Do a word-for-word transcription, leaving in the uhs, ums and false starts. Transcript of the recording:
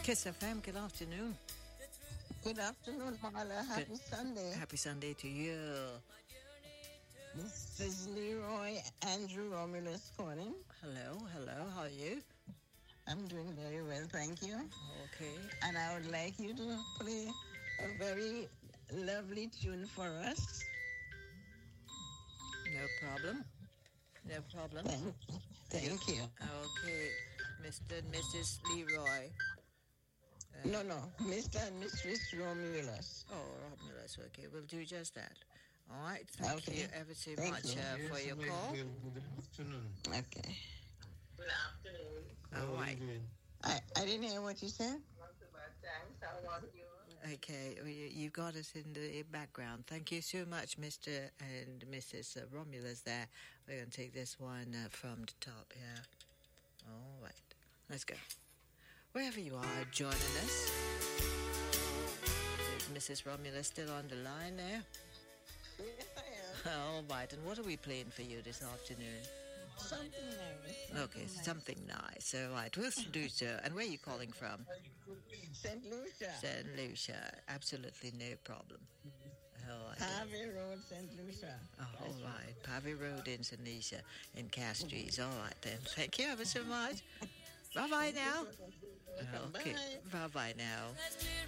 Kiss F M, good afternoon. Good afternoon, Marla. Happy good. Sunday. Happy Sunday to you. This is Leroy Andrew Romulus calling. Hello, hello. How are you? I'm doing very well, thank you. Okay. And I would like you to play a very lovely tune for us. No problem. No problem. Thank, thank you. Okay, Mister and Missus Leroy. Uh, no, no, Mister and Missus Romulus. Oh, Romulus, okay. We'll do just that. All right, thank okay. you ever so thank much you. uh, for your call. Good afternoon. Okay. Good afternoon. All right. I, I didn't hear what you said. Not so bad, thanks. How are you? Okay, well, you, you got us in the background. Thank you so much, Mister and Missus Uh, Romulus there. We're going to take this one uh, from the top here. All right, let's go. Wherever you are joining us. Is Missus Romulus still on the line there? Yes, I am. All right, and what are we playing for you this afternoon? Something nice. Okay, nice. something nice. All right, we'll do so. And where are you calling from? Saint Lucia. Saint Lucia. Absolutely no problem. Oh, Pavey Road, Saint Lucia. Oh, all right. Pavey Road in Saint Lucia in Castries. All right, then. Thank you ever so much. Bye-bye now. Okay, bye-bye now.